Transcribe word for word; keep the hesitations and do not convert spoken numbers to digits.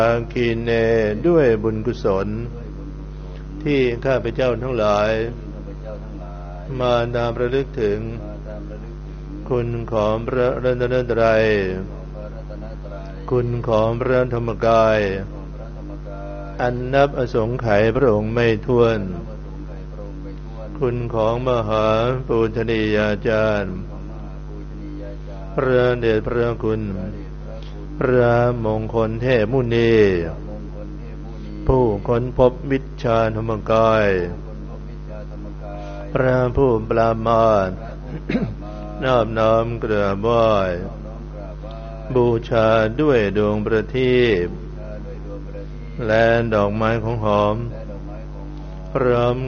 คีเนด้วยบุญกุศลที่ข้าพเจ้าทั้งหลายมาตามระลึกถึงคุณของพระรัตนตรัยคุณของพระธรรมกายอันนับอสงไขยพระองค์ไม่ถ้วนคุณของมหาปูชนียาจารย์พระเดชพระคุณพระมงคลเทพมุนีผู้ค้นพบวิชาธรรมกายพระผู้ปรามาสนอบน้อมกราบไหว้บูชาด้วยดวงประทีปและดอกไม้ของหอมพร้อม